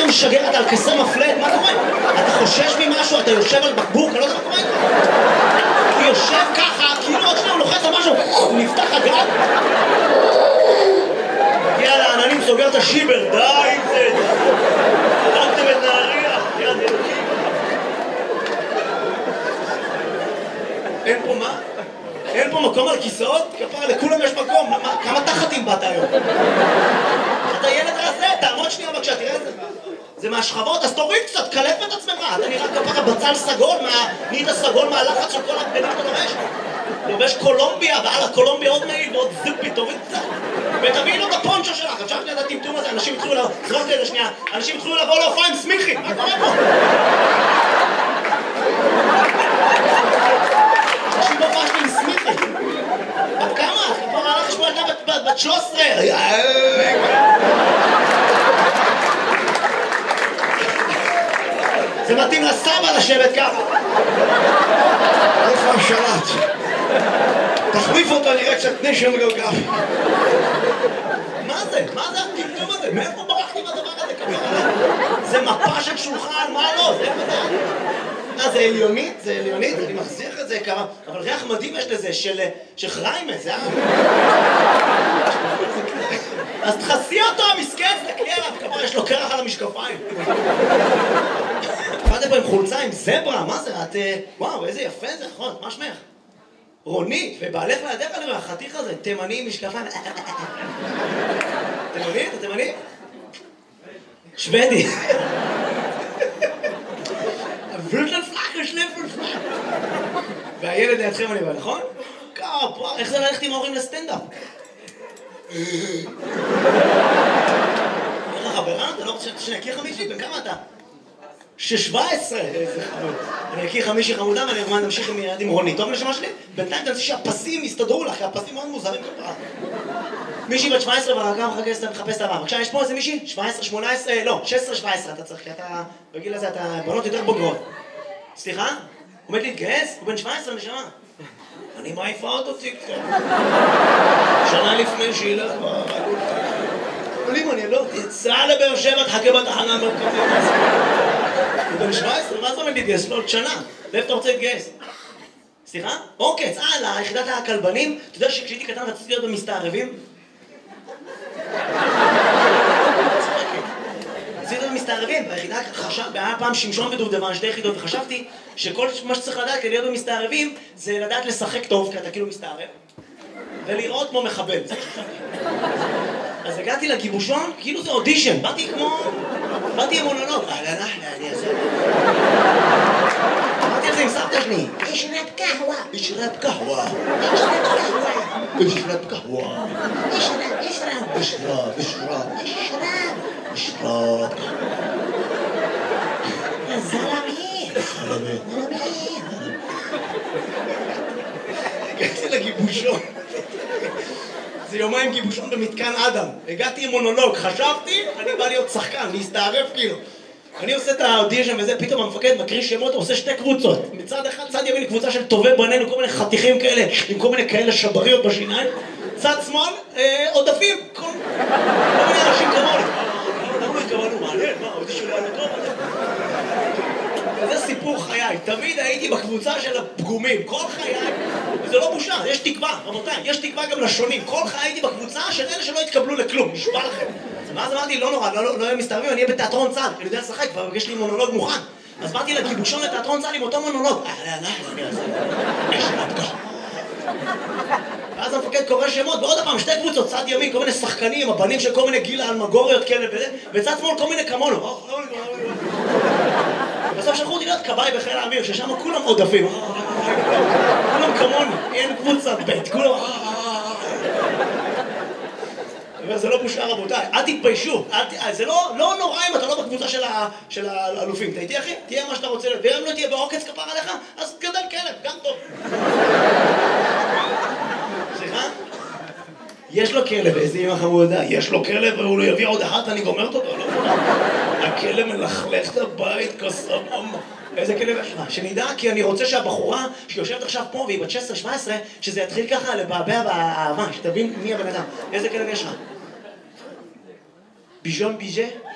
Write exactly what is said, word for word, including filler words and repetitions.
משגרת על כסר מפלט, מה קורה? אתה חושש ממשהו, אתה יושב על בקבוק, אני לא יודע מה קורה? הוא יושב ככה, כאילו עוד שניה הוא לוחץ על משהו, הוא נפתח הגל. הגיע לעננים, סוגר את השיבר, די עם זה. הרגתם את נהריה, יד אלוקים. אין פה מה? אין פה מקום על כיסאות? כפרה, לכולם יש מקום. כמה תחתים באת היום? אתה ילד רזה, תעמוד שנייה בבקשה, תראה את זה. זה מהשכבות, אז תוריד קצת, קלף את עצמך. אתה נראה כפרה בצל סגול, נהיית סגול מהלחץ של כל הבגדים אתה לובש. לובש קולומביה, ועל הקולומביה עוד מעיל ועוד זיפי, תוריד קצת. ותביאי לו את הפונצ'ו שלך, אפשר שנייה את הטמטום הזה, אנשים התחילו לבוא, זרוק לזה שנייה, אנשים התחילו לבוא להופעה עם סמיכים, מה קורה פה? אנשים בהופעה שלי עם סמיכים. בת כמה? כבר הלך לשמוע ילדה בת שלוש עשרה. זה מתאים לסבא לשבת ככה. איפה השלט? תחליף אותו, נראה קצת נשם וגלגל. מה זה? מה זה הטמטום הזה? מאיפה ברחתי מהדבר הזה? זה מפה של שולחן, מה לא? זה איפה זה? אה, זה עליונית? זה עליונית? אני מחזיח את זה כמה... אבל ריח מדהים יש לזה, של חריימה, זה היה... אז תחסי אותו, המסכן, תקלי עליו, כמה יש לו קרח על המשקפיים. באתם פה עם חולצה, עם זברה, מה זה? את... וואו, איזה יפה זה, נכון, מה שמך? רונית, ובעלך לידך אני רואה, החתיך הזה, תימני עם משקפיים. תימני? אתה תימני? שוודי. והילד לידכם אני בא, נכון? קאפ, איך זה ללכת עם ההורים לסטנדאפ? איך החברה? אתה לא רוצה שנכיר חמישי? בן כמה אתה? שש-שבע עשרה! איזה חמוד. אני אכיר חמישי חמודה ואני ארמן נמשיך עם ילד עם רונית. טוב נשמה שלי? בינתיים תנסי שהפסים יסתדרו לך, כי הפסים מאוד מוזרים כפרה. מישהי בת שבע עשרה והרגע מחפש את הבא. בבקשה, יש פה איזה מישהי? שבע עשרה, שמונה עשרה, לא, שש עשרה שבע עשרה אתה צריך, כי אתה... בגיל הזה אתה בנות יותר בוגרות. סליחה? עומד להתגייס? הוא בן שבע עשרה נשמה. אני מעיפה אותו ציקטר. שנה לפני שילך ברגול. עולים אני לא... יצא לבאר שבע, תחכה בתחנה מרכבים. הוא בן שבע עשרה, מה זה עומד להתגייס? לא עוד שנה. לאיפה אתה רוצה להתגייס? סליחה? אוקיי, צהל, ליחידת הכלבנים. אתה יודע שכשהייתי קטן רציתי להיות במסתערבים? רציתי להיות במסתערבים. ביחידה חשב... היה פעם שמשון ודובדבן, שתי יחידות, וחשבתי שכל מה שצריך לדעת כדי להיות במסתערבים זה לדעת לשחק טוב, כי אתה כאילו מסתערב, ולראות כמו מחבל. אז הגעתי לגיבושון, כאילו זה אודישן. באתי כמו... באתי עם מונולוג. אהלן אחלה, אני אעשה. באתי על זה עם סבתא שלי. אשרת קהווה. אשרת קהווה. אשרת קהווה. אשרת קהווה. אשרת, אשרת. אשרת, אשרת. אשרת. אשרת. זלמי. זלמי. זלמי. הגעתי לגיבושון. זה יומיים גיבושון במתקן אדם. הגעתי עם מונולוג, חשבתי, אני בא להיות שחקן, להסתערף כאילו. אני עושה את האודישן וזה, פתאום המפקד מקריא שמות, עושה שתי קבוצות. מצד אחד, צד ימין קבוצה של טובי בנינו, כל מיני חתיכים כאלה, עם כל מיני כאלה שבריות בשיניים. צד שמאל, עודפים, כל מיני אנשים כמוני. למה לא התכוונו? מעניין, מה, האודישן היה טוב? וזה סיפור חיי, תמיד הייתי בקבוצה של הפגומים, כל חיי, וזה לא בושה, יש תקווה, רבותיי, יש תקווה גם לשונים, כל חיי הייתי בקבוצה של אלה שלא התקבלו לכלום, נשבע לכם. ואז אמרתי, לא נורא, לא יהיה מסתערבים, אני אהיה בתיאטרון צה"ל, אני יודע לשחק, כבר יש לי מונולוג מוכן. אז באתי לגיבושון לתיאטרון צה"ל עם אותו מונולוג. ואז המפקד קורא שמות, ועוד הפעם, שתי קבוצות, צד ימין, כל מיני שחקנים, הבנים של כל מיני גילה אלמגוריות כאלה וזה, וצד שמאל כל מיני כמונו. בסוף שלחו אותי להיות כבאי בחיל האוויר, ששם כולם עודפים. כולם כמוני, אין קבוצה בית, כולם... וזה לא בושה רבותיי, אל תתביישו, זה לא נורא אם אתה לא בקבוצה של האלופים. אתה איתי אחי? תהיה מה שאתה רוצה, ואם לא תהיה בעוקץ כפר עליך, אז גדל כלב, גם טוב. סליחה? יש לו כלב, איזה אמא חמודה, יש לו כלב והוא לא יביא עוד אחת, אני גומרת אותו, לא? הכלב מלכלך את הבית כסמום. איזה כלב יש לך? שנדע, כי אני רוצה שהבחורה שיושבת עכשיו פה והיא בת שש עשרה שבע עשרה, שזה יתחיל ככה לבעבע באהבה, שתבין מי הבן אדם. איזה כלב יש לך? ביז'ון ביז'ה?